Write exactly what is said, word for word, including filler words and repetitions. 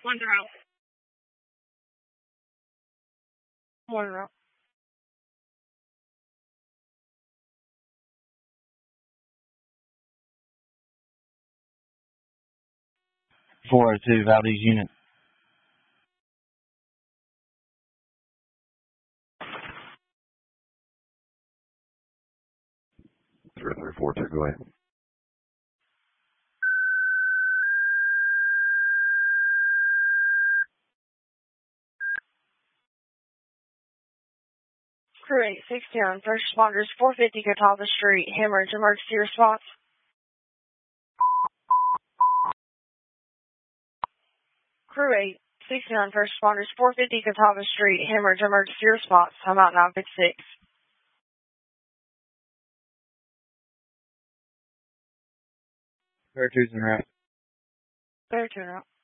One route. One route. four oh two, Valdez unit. three three four two, go ahead. Crew eight six ten, first responders four fifty Catawba Street, hemorrhage, emergency response. Crew eight six ten, first responders four fifty Catawba Street, hemorrhage, emergency response. I'm out nine fifty-six. Bear two's en route. Bear two route.